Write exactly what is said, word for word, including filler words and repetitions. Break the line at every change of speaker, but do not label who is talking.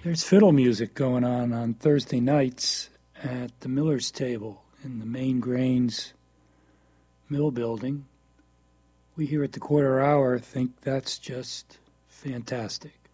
There's fiddle music going on on Thursday nights at the Miller's Table in the Main Grains Mill Building. We here at the Quarter Hour think that's just fantastic.